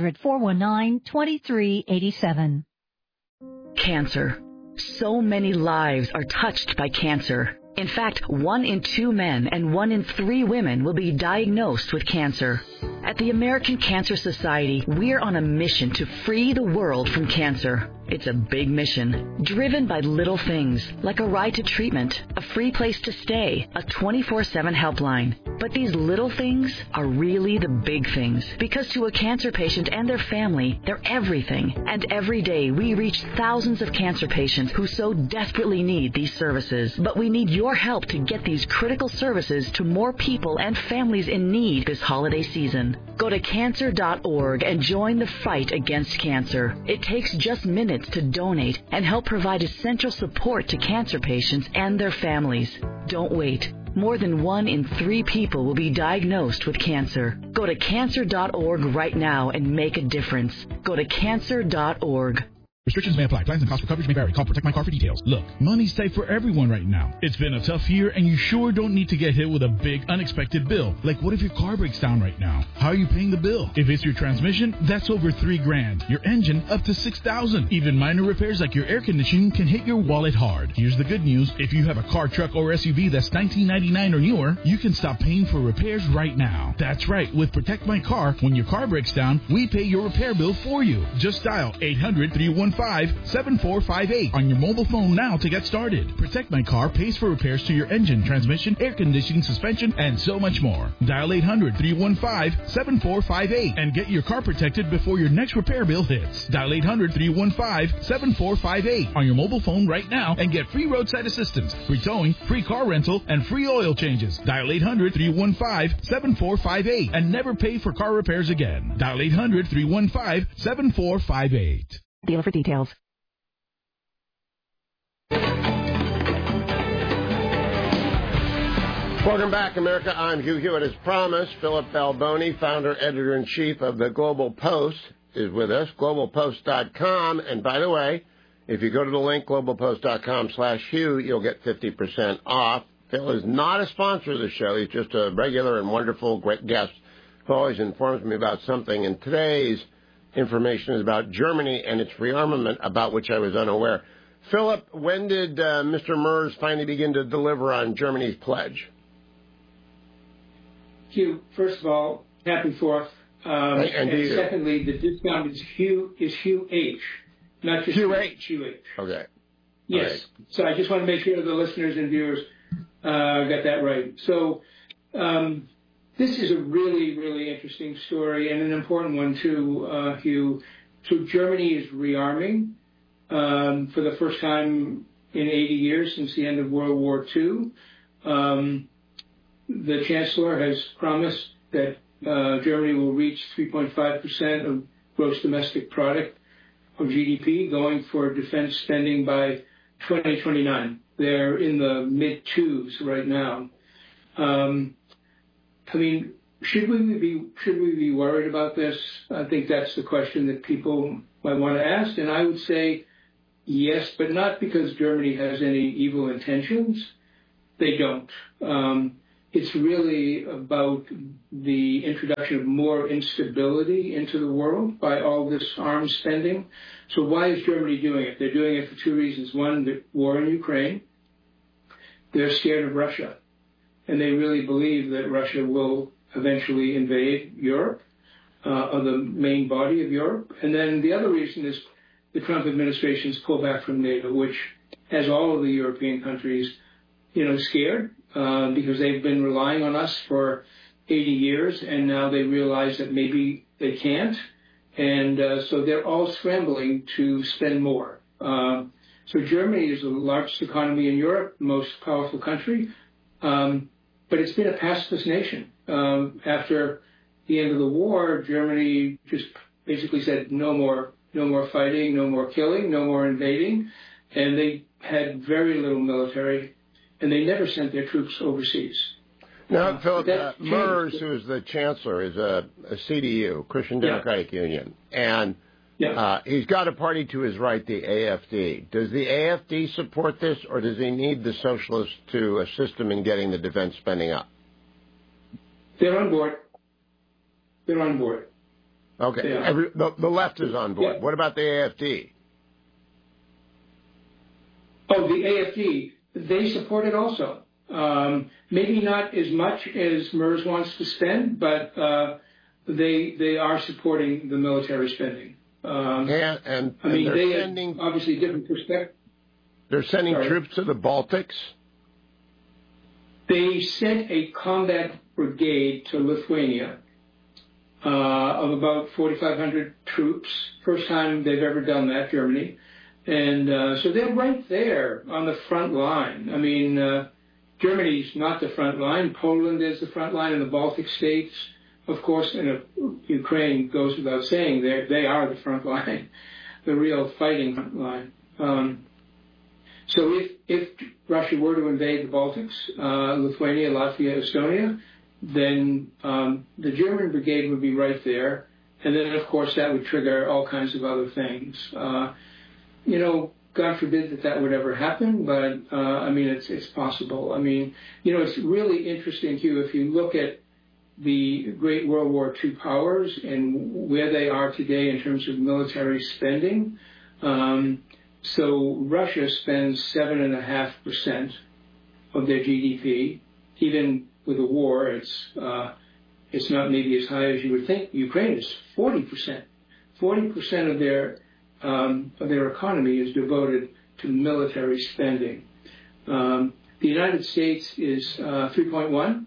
800-419-2387. Cancer. So many lives are touched by cancer. In fact, 1 in 2 men and 1 in 3 women will be diagnosed with cancer. At the American Cancer Society, we're on a mission to free the world from cancer. It's a big mission, driven by little things, like a ride to treatment, a free place to stay, a 24/7 helpline. But these little things are really the big things, because to a cancer patient and their family, they're everything. And every day, we reach thousands of cancer patients who so desperately need these services. But we need your help to get these critical services to more people and families in need this holiday season. Go to cancer.org and join the fight against cancer. It takes just minutes to donate and help provide essential support to cancer patients and their families. Don't wait. More than 1 in 3 people will be diagnosed with cancer. Go to cancer.org right now and make a difference. Go to cancer.org. Restrictions may apply. Plans and cost for coverage may vary. Call Protect My Car for details. Look, money's tight for everyone right now. It's been a tough year, and you sure don't need to get hit with a big, unexpected bill. Like, what if your car breaks down right now? How are you paying the bill? If it's your transmission, that's over $3,000. Your engine, up to $6,000. Even minor repairs like your air conditioning can hit your wallet hard. Here's the good news. If you have a car, truck, or SUV that's $19.99 or newer, you can stop paying for repairs right now. That's right. With Protect My Car, when your car breaks down, we pay your repair bill for you. Just dial 800-315-7458 on your mobile phone now to get started. Protect My Car pays for repairs to your engine, transmission, air conditioning, suspension, and so much more. Dial 800-315-7458 and get your car protected before your next repair bill hits. Dial 800-315-7458 on your mobile phone right now and get free roadside assistance, free towing, free car rental, and free oil changes. Dial 800-315-7458 and never pay for car repairs again. Dial 800-315-7458. Dealer for details. Welcome back, America. I'm Hugh Hewitt. As promised, Philip Balboni, founder, editor-in-chief of the Global Post, is with us, globalpost.com. And by the way, if you go to the link, globalpost.com/Hugh, you'll get 50% off. Phil is not a sponsor of the show. He's just a regular and wonderful, great guest who always informs me about something. And today's information is about Germany and its rearmament, about which I was unaware. Philip, when did Mr. Merz finally begin to deliver on Germany's pledge? Hugh, first of all, happy 4th. And secondly, the discount is Hugh H, not just Hugh H. Hugh H. Okay. Yes. Right. So I just want to make sure the listeners and viewers got that right. So this is a really, really interesting story and an important one too, Hugh. So Germany is rearming for the first time in 80 years since the end of World War II. The Chancellor has promised that Germany will reach 3.5% of gross domestic product of GDP, going for defense spending by 2029. They're in the mid-twos right now. I mean, should we be worried about this? I think that's the question that people might want to ask, and I would say yes, but not because Germany has any evil intentions. They don't. It's really about the introduction of more instability into the world by all this arms spending. So why is Germany doing it? They're doing it for 2 reasons. One, the war in Ukraine. They're scared of Russia. and they really believe that Russia will eventually invade Europe, or the main body of Europe. And then the other reason is the Trump administration's pullback from NATO, which has all of the European countries, scared because they've been relying on us for 80 years, and now they realize that maybe they can't. And so they're all scrambling to spend more. So Germany is the largest economy in Europe, the most powerful country, but it's been a pacifist nation. After the end of the war, Germany just basically said no more fighting, no more killing, no more invading, and they had very little military, and they never sent their troops overseas. Now, Philip, Merz, who is the chancellor, is a CDU, Christian Democratic Union, and he's got a party to his right, the AfD. Does the AfD support this, or does he need the socialists to assist him in getting the defense spending up? They're on board. They're on board. Okay. The left is on board. What about the AfD? Oh, the AfD, they support it also. Maybe not as much as Merz wants to spend, but they are supporting the military spending. And they have obviously different perspectives. They're sending troops to the Baltics? They sent a combat brigade to Lithuania of about 4,500 troops. First time they've ever done that, Germany. And so they're right there on the front line. I mean, Germany's not the front line. Poland is the front line, and the Baltic states, of course, and Ukraine goes without saying, they are the front line, the real fighting front line. So if Russia were to invade the Baltics, Lithuania, Latvia, Estonia, then the German brigade would be right there. And then, of course, that would trigger all kinds of other things. God forbid that would ever happen, but, it's possible. It's really interesting, Hugh, if you look at the great World War II powers and where they are today in terms of military spending. So Russia spends 7.5% of their GDP. Even with a war, it's not maybe as high as you would think. Ukraine is 40%. 40% of their economy is devoted to military spending. The United States is 3.1.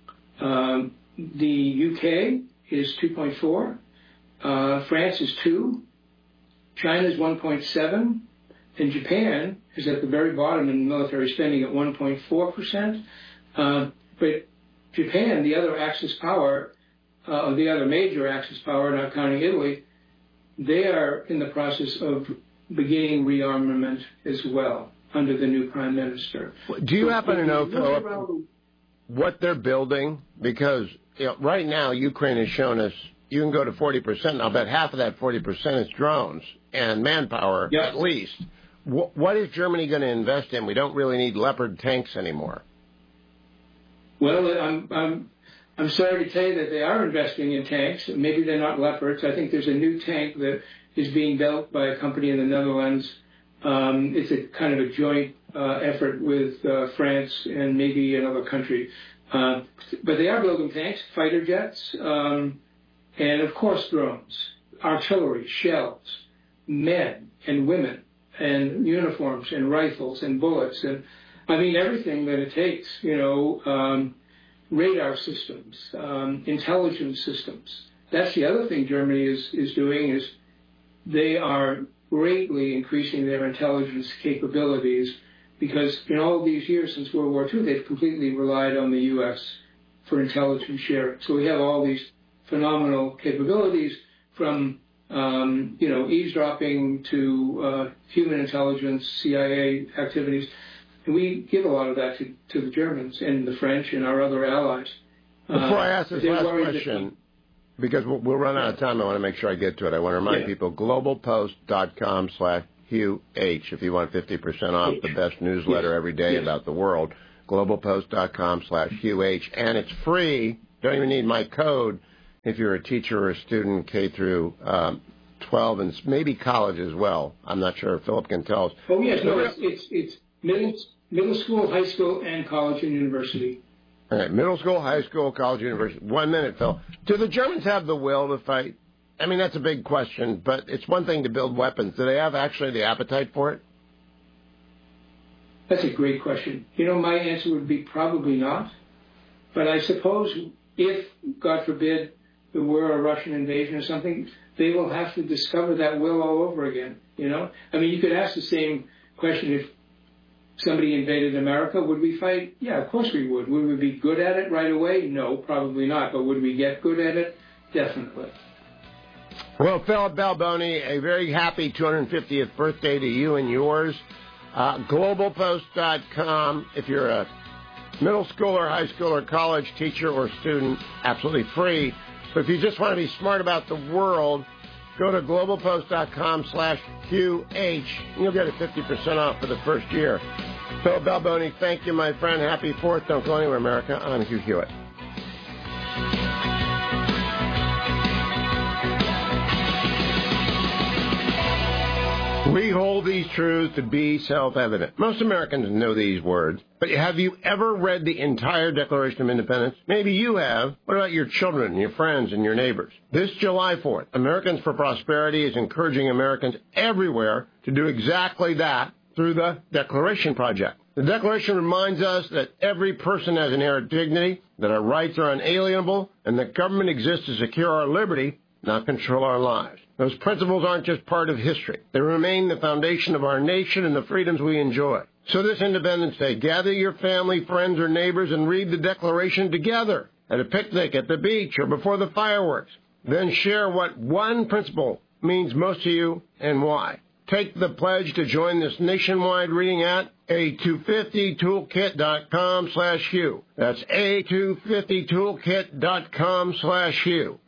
The UK is 2.4. France is 2. China is 1.7. And Japan is at the very bottom in military spending at 1.4%. But Japan, the other Axis power, the other major Axis power, not counting Italy, they are in the process of beginning rearmament as well under the new prime minister. Do you happen to know, Philip, what they're building? Because right now Ukraine has shown us you can go to 40%, and I'll bet half of that 40% is drones and manpower at least. What is Germany going to invest in? We don't really need Leopard tanks anymore. Well, I'm sorry to tell you that they are investing in tanks. Maybe they're not Leopards. I think there's a new tank that is being built by a company in the Netherlands. It's a kind of a joint effort with France and maybe another country. But they are building tanks, fighter jets, and, of course, drones, artillery, shells, men and women, and uniforms and rifles and bullets. And, everything that it takes, radar systems, intelligence systems. That's the other thing Germany is doing is they are greatly increasing their intelligence capabilities because in all these years since World War II, they've completely relied on the U.S. for intelligence sharing. So we have all these phenomenal capabilities from, eavesdropping to human intelligence, CIA activities. And we give a lot of that to the Germans and the French and our other allies. Before I ask this last question, because we'll run out of time, I want to make sure I get to it. I want to remind people, globalpost.com/HughH if you want 50% off the best newsletter every day about the world. globalpost.com/HughH. And it's free. Don't even need my code if you're a teacher or a student K through 12 and maybe college as well. I'm not sure if Philip can tell us. Oh, yes. No, it's middle school, high school, and college and university. All right, middle school, high school, college, university. 1 minute, Phil. Do the Germans have the will to fight? I mean, that's a big question, but it's one thing to build weapons. Do they have actually the appetite for it? That's a great question. My answer would be probably not. But I suppose if, God forbid, there were a Russian invasion or something, they will have to discover that will all over again, I mean, you could ask the same question if somebody invaded America. Would we fight? Yeah, of course we would. Would we be good at it right away? No, probably not. But would we get good at it? Definitely. Well, Philip Balboni, a very happy 250th birthday to you and yours. Globalpost.com. If you're a middle schooler, high schooler, college teacher, or student, absolutely free. But if you just want to be smart about the world, go to globalpost.com/QH, and you'll get a 50% off for the first year. Philip Balboni, thank you, my friend. Happy 4th. Don't go anywhere, America. I'm Hugh Hewitt. We hold these truths to be self-evident. Most Americans know these words, but have you ever read the entire Declaration of Independence? Maybe you have. What about your children, your friends, and your neighbors? This July 4th, Americans for Prosperity is encouraging Americans everywhere to do exactly that through the Declaration Project. The Declaration reminds us that every person has inherent dignity, that our rights are unalienable, and that government exists to secure our liberty, not control our lives. Those principles aren't just part of history. They remain the foundation of our nation and the freedoms we enjoy. So this Independence Day, gather your family, friends, or neighbors and read the Declaration together at a picnic, at the beach, or before the fireworks. Then share what one principle means most to you and why. Take the pledge to join this nationwide reading at A250toolkit.com/Hugh. That's A250toolkit.com/Hugh.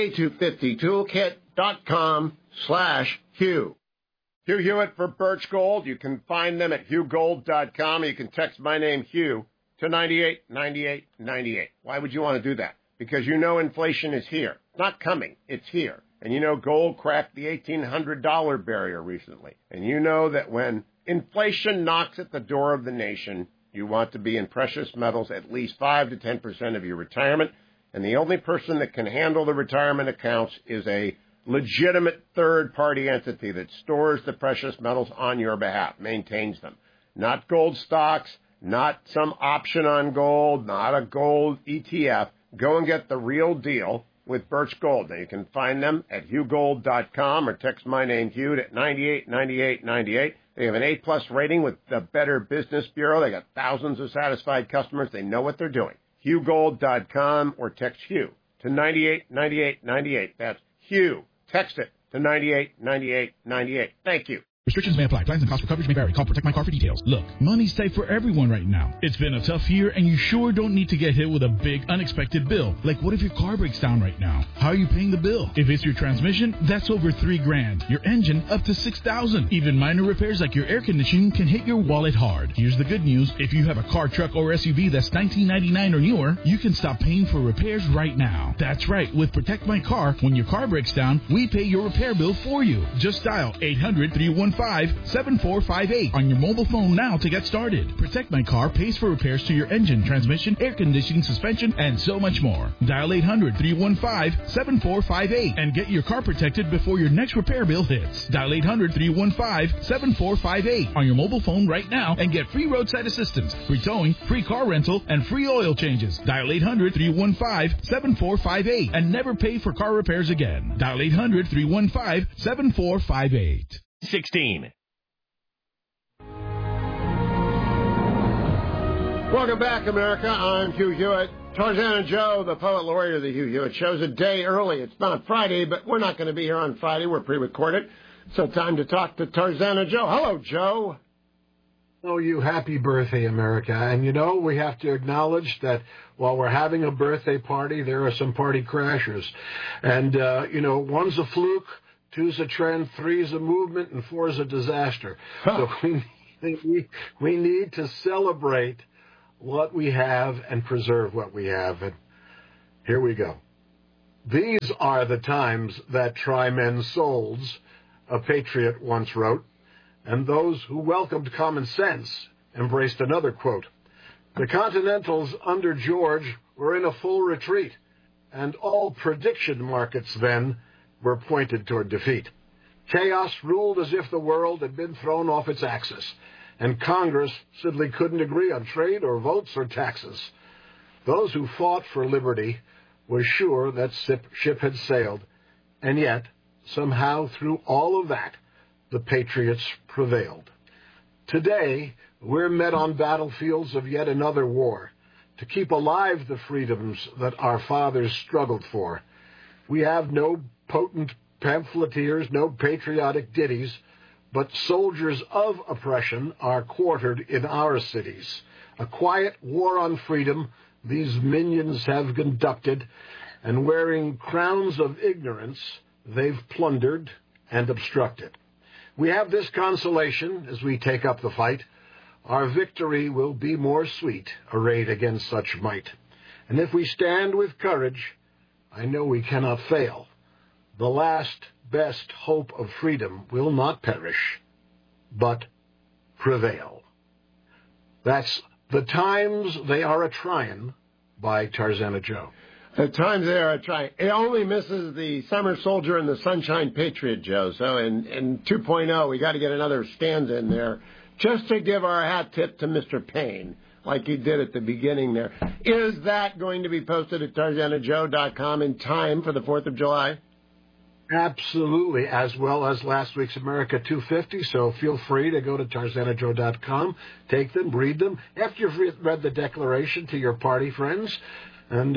A250toolkit.com/Hugh. Hugh Hewitt for Birch Gold. You can find them at HughGold.com. You can text my name, Hugh, to 989898. Why would you want to do that? Because you know inflation is here. It's not coming. It's here. And you know gold cracked the $1,800 barrier recently. And you know that when inflation knocks at the door of the nation, you want to be in precious metals at least 5 to 10% of your retirement. And the only person that can handle the retirement accounts is a legitimate third-party entity that stores the precious metals on your behalf, maintains them. Not gold stocks, not some option on gold, not a gold ETF. Go and get the real deal with Birch Gold. Now, you can find them at HughGold.com or text my name, Hugh, at 989898. They have an A-plus rating with the Better Business Bureau. They got thousands of satisfied customers. They know what they're doing. HughGold.com or text Hugh to 989898. That's Hugh. Text it to 989898. Thank you. Restrictions may apply. Plans and costs for coverage may vary. Call Protect My Car for details. Look, money's tight for everyone right now. It's been a tough year, and you sure don't need to get hit with a big, unexpected bill. Like, what if your car breaks down right now? How are you paying the bill? If it's your transmission, that's over $3,000. Your engine, up to $6,000. Even minor repairs like your air conditioning can hit your wallet hard. Here's the good news. If you have a car, truck, or SUV that's $19.99 or newer, you can stop paying for repairs right now. That's right. With Protect My Car, when your car breaks down, we pay your repair bill for you. Just dial 800-315-7458 on your mobile phone now to get started. Protect My Car pays for repairs to your engine, transmission, air conditioning, suspension, and so much more. Dial 800-315-7458 and get your car protected before your next repair bill hits. Dial 800-315-7458 on your mobile phone right now and get free roadside assistance, free towing, free car rental, and free oil changes. Dial 800-315-7458 and never pay for car repairs again. Dial 800-315-7458. 16. Welcome back, America. I'm Hugh Hewitt. Tarzana Joe, the poet laureate of the Hugh Hewitt Show's a day early. It's not Friday, but we're not going to be here on Friday. We're pre-recorded. So time to talk to Tarzana Joe. Hello, Joe. Oh, you happy birthday, America. And, you know, we have to acknowledge that while we're having a birthday party, there are some party crashers. And, you know, one's a fluke, two's a trend, three's a movement, and four's a disaster. So we need to celebrate what we have and preserve what we have. And here we go. These are the times that try men's souls, a patriot once wrote, and those who welcomed common sense embraced another quote. The Continentals under George were in a full retreat, and all prediction markets then were pointed toward defeat. Chaos ruled as if the world had been thrown off its axis, and Congress simply couldn't agree on trade or votes or taxes. Those who fought for liberty were sure that ship had sailed, and yet, somehow through all of that, the patriots prevailed. Today, we're met on battlefields of yet another war to keep alive the freedoms that our fathers struggled for. We have no potent pamphleteers, no patriotic ditties, but soldiers of oppression are quartered in our cities. A quiet war on freedom these minions have conducted, and wearing crowns of ignorance, they've plundered and obstructed. We have this consolation as we take up the fight. Our victory will be more sweet, arrayed against such might. And if we stand with courage, I know we cannot fail. The last best hope of freedom will not perish, but prevail. That's The Times They Are A-Tryin' by Tarzana Joe. The Times They Are A-Tryin'. It only misses the Summer Soldier and the Sunshine Patriot, Joe. So in 2.0, we got to get another stanza in there just to give our hat tip to Mr. Payne, like he did at the beginning there. Is that going to be posted at TarzanaJoe.com in time for the 4th of July? Absolutely, as well as last week's America 250, so feel free to go to TarzanaJoe.com, take them, read them. After you've read the Declaration to your party friends and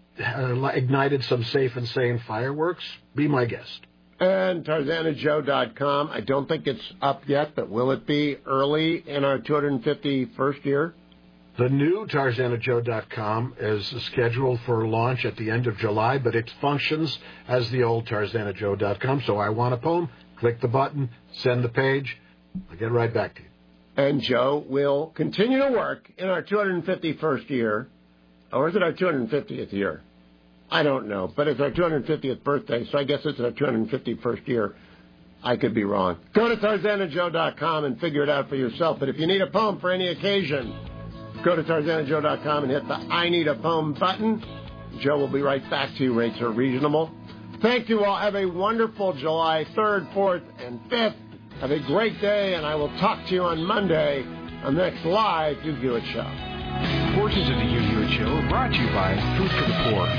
ignited some safe and sane fireworks, be my guest. And TarzanaJoe.com, I don't think it's up yet, but will it be early in our 251st year? The new TarzanaJoe.com is scheduled for launch at the end of July, but it functions as the old TarzanaJoe.com. So I want a poem, click the button, send the page. I'll get right back to you. And Joe will continue to work in our 251st year. Or is it our 250th year? I don't know, but it's our 250th birthday, so I guess it's our 251st year. I could be wrong. Go to TarzanaJoe.com and figure it out for yourself. But if you need a poem for any occasion, go to TarzanaJoe.com and hit the I Need a Poem button. Joe will be right back to you. Rates are reasonable. Thank you all. Have a wonderful July 3rd, 4th, and 5th. Have a great day, and I will talk to you on Monday on the next live Hugh Hewitt Show. Portions of the Hugh Hewitt Show are brought to you by Food for the Poor.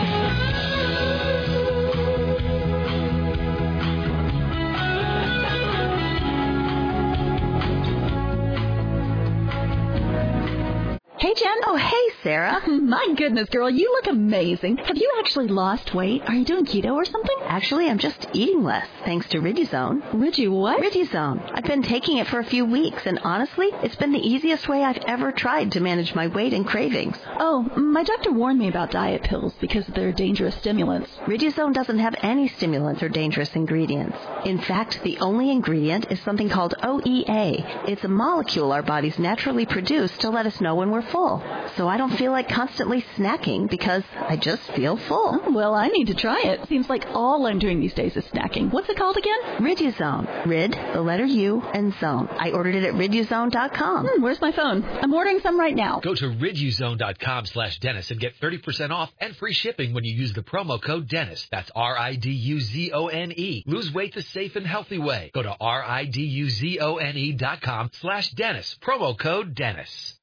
Hey, Jen. Oh, hey, Sarah. My goodness, girl, you look amazing. Have you actually lost weight? Are you doing keto or something? Actually, I'm just eating less, thanks to Riduzone. Ridi what? Riduzone. I've been taking it for a few weeks, and honestly, it's been the easiest way I've ever tried to manage my weight and cravings. Oh, my doctor warned me about diet pills because they're dangerous stimulants. Riduzone doesn't have any stimulants or dangerous ingredients. In fact, the only ingredient is something called OEA. It's a molecule our bodies naturally produce to let us know when we're full. So I don't feel like constantly snacking because I just feel full. Well, I need to try it. Seems like all I'm doing these days is snacking. What's it called again? Riduzone. Rid, the letter U, and zone. I ordered it at Riduzone.com. Where's my phone? I'm ordering some right now. Go to Riduzone.com/Dennis and get 30% off and free shipping when you use the promo code Dennis. That's RIDUZONE. Lose weight the safe and healthy way. Go to RIDUZONE.com/Dennis. Promo code Dennis.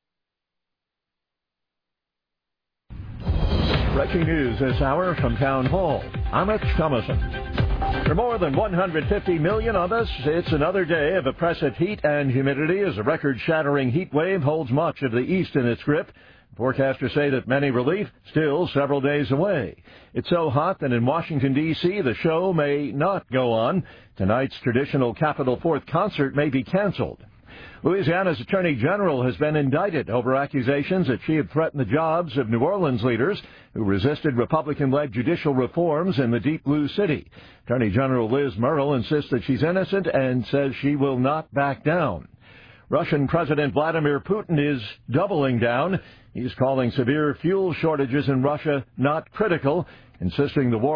Breaking news this hour from Town Hall. I'm Rich Thomason. For more than 150 million of us, it's another day of oppressive heat and humidity as a record-shattering heat wave holds much of the east in its grip. Forecasters say that many relief still several days away. It's so hot that in Washington, D.C., the show may not go on. Tonight's traditional Capitol 4th concert may be canceled. Louisiana's Attorney General has been indicted over accusations that she had threatened the jobs of New Orleans leaders who resisted Republican-led judicial reforms in the Deep Blue City. Attorney General Liz Murrill insists that she's innocent and says she will not back down. Russian President Vladimir Putin is doubling down. He's calling severe fuel shortages in Russia not critical, insisting the war